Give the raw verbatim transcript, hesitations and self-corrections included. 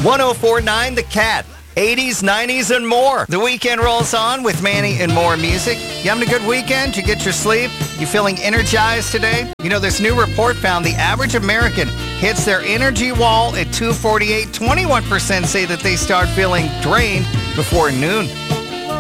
one oh four point nine The Cat. eighties, nineties, and more. The weekend rolls on with Manny and more music. You having a good weekend? You get your sleep? You feeling energized today? You know, this new report found the average American hits their energy wall at two forty-eight. twenty-one percent say that they start feeling drained before noon.